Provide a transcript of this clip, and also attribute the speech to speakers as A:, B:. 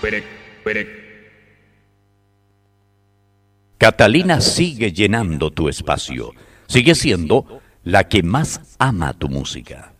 A: Catalina sigue llenando tu espacio. Sigue siendo la que más ama tu música.